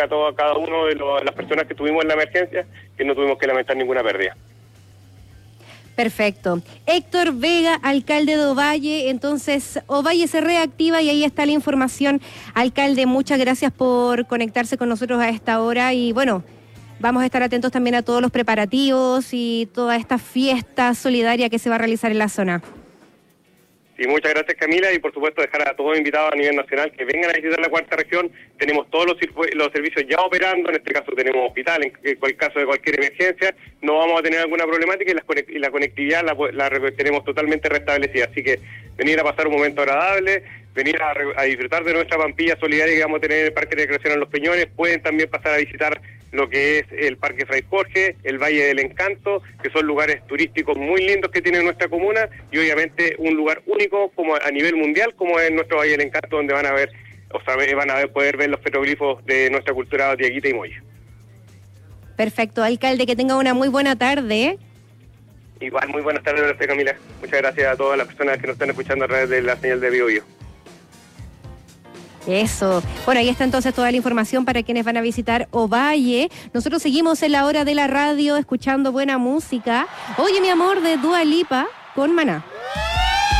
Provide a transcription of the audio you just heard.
indica a cada uno de las personas que tuvimos en la emergencia que no tuvimos que lamentar ninguna pérdida. Perfecto. Héctor Vega, alcalde de Ovalle. Entonces, Ovalle se reactiva y ahí está la información. Alcalde, muchas gracias por conectarse con nosotros a esta hora y bueno, vamos a estar atentos también a todos los preparativos y toda esta fiesta solidaria que se va a realizar en la zona. Sí, muchas gracias, Camila, y por supuesto dejar a todos invitados a nivel nacional que vengan a visitar la cuarta región. Tenemos todos los servicios ya operando, en este caso tenemos hospital, en el caso de cualquier emergencia no vamos a tener alguna problemática y la conectividad la tenemos totalmente restablecida, así que venir a pasar un momento agradable, venir a disfrutar de nuestra pampilla solidaria que vamos a tener en el Parque de Recreación en Los Peñones. Pueden también pasar a visitar lo que es el Parque Fray Jorge, el Valle del Encanto, que son lugares turísticos muy lindos que tiene nuestra comuna y obviamente un lugar único como a nivel mundial como es nuestro Valle del Encanto, donde van a poder ver los petroglifos de nuestra cultura diaguita y moya. Perfecto, alcalde, que tenga una muy buena tarde. Igual, muy buenas tardes, gracias, Camila. Muchas gracias a todas las personas que nos están escuchando a través de la señal de BioBio. Eso. Bueno, ahí está entonces toda la información para quienes van a visitar Ovalle. Nosotros seguimos en la hora de la radio escuchando buena música. Oye, mi amor, de Dua Lipa con Maná.